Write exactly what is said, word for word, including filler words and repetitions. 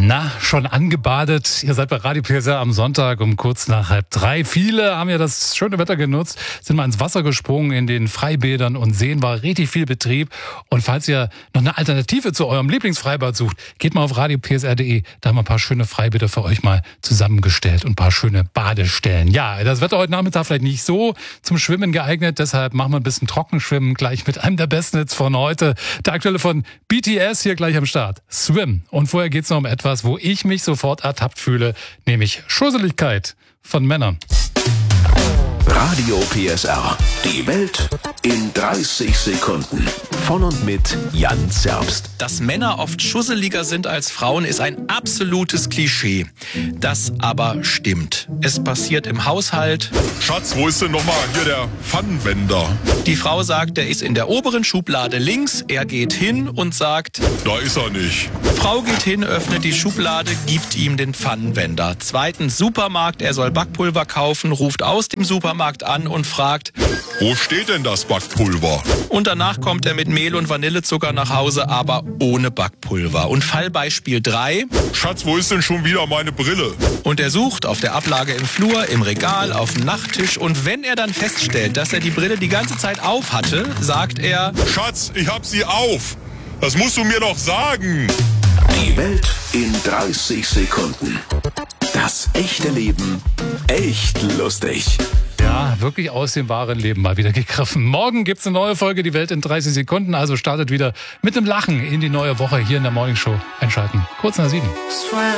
Na, schon angebadet. Ihr seid bei Radio P S R am Sonntag um kurz nach halb drei. Viele haben ja das schöne Wetter genutzt, sind mal ins Wasser gesprungen in den Freibädern und Seen war richtig viel Betrieb. Und falls ihr noch eine Alternative zu eurem Lieblingsfreibad sucht, geht mal auf radio p s r punkt d e. Da haben wir ein paar schöne Freibäder für euch mal zusammengestellt und ein paar schöne Badestellen. Ja, das Wetter heute Nachmittag vielleicht nicht so zum Schwimmen geeignet. Deshalb machen wir ein bisschen Trockenschwimmen gleich mit einem der besten Hits von heute. Der aktuelle von B T S hier gleich am Start. Swim. Und vorher geht's noch um etwas, wo ich mich sofort ertappt fühle, nämlich Schusseligkeit von Männern. Radio P S R. Die Welt in dreißig Sekunden. Von und mit Jan Zerbst. Dass Männer oft schusseliger sind als Frauen, ist ein absolutes Klischee. Das aber stimmt. Es passiert im Haushalt. Schatz, wo ist denn nochmal hier der Pfannenwender? Die Frau sagt, der ist in der oberen Schublade links. Er geht hin und sagt, Da ist er nicht. Frau geht hin, öffnet die Schublade, gibt ihm den Pfannenwender. Zweitens Supermarkt, er soll Backpulver kaufen, ruft aus dem Supermarkt an und fragt, Wo steht denn das Backpulver? und danach kommt er mit Mehl und Vanillezucker nach Hause, aber ohne Backpulver. Und Fallbeispiel drei. Schatz, wo ist denn schon wieder meine Brille? Und er sucht auf der Ablage im Flur, im Regal, auf dem Nachttisch. Und wenn er dann feststellt, dass er die Brille die ganze Zeit auf hatte, sagt er, Schatz, ich hab sie auf. Das musst du mir doch sagen. Die Welt in dreißig Sekunden. Das echte Leben echt lustig. Ja, wirklich aus dem wahren Leben mal wieder gegriffen. Morgen gibt's eine neue Folge, die Welt in dreißig Sekunden. Also startet wieder mit dem Lachen in die neue Woche hier in der Morning Show. Einschalten. Kurz nach sieben.